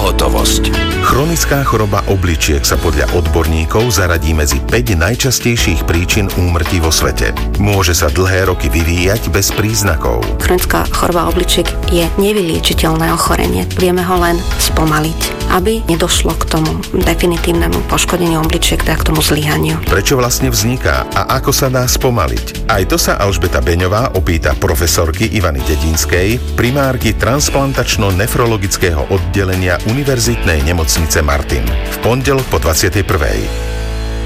pohotovosť. Chronická choroba obličiek sa podľa odborníkov zaradí medzi 5 najčastejších príčin úmrtí vo svete. Môže sa dlhé roky vyvíjať bez príznakov. Chronická choroba obličiek je nevyliečiteľné ochorenie. Vieme ho len spomaliť, aby nedošlo k tomu definitívnemu poškodeniu obličiek, teda k tomu zlyhaniu. Prečo vlastne vzniká a ako sa dá spomaliť? Aj to sa Alžbeta Beňová opýta profesorky Ivany Dedinskej, primárky transplantačno-nefrologického oddelenia Univerzitnej nemocnice Martin. V pondelok po 21.